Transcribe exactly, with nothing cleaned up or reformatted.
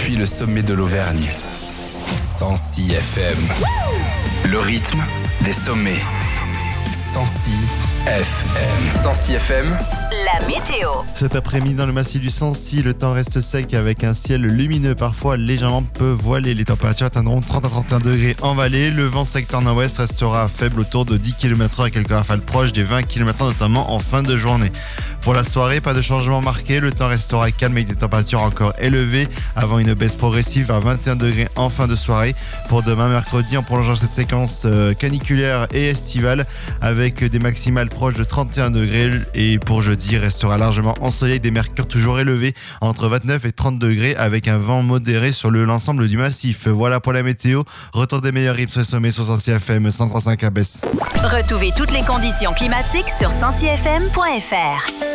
depuis le sommet de l'Auvergne. cent six F M. Le rythme des sommets. cent six F M. cent six F M. La météo. Cet après-midi dans le massif du Sancy, le temps reste sec avec un ciel lumineux, parfois légèrement peu voilé. Les températures atteindront trente à trente et un degrés en vallée. Le vent secteur nord-ouest restera faible autour de dix kilomètres heure avec quelques rafales proches des vingt kilomètres heure notamment en fin de journée. Pour la soirée, pas de changement marqué. Le temps restera calme avec des températures encore élevées avant une baisse progressive à vingt et un degrés en fin de soirée. Pour demain mercredi, en prolongeant cette séquence caniculaire et estivale avec des maximales proches de trente et un degrés. Et pour jeudi, restera largement ensoleillé, des mercures toujours élevés entre vingt-neuf et trente degrés avec un vent modéré sur le, l'ensemble du massif. Voilà pour la météo. Retour des meilleurs rythmes sur les sommets sur cent six F M, cent trois virgule cinq à Besse. Retrouvez toutes les conditions climatiques sur cent six F M point F R.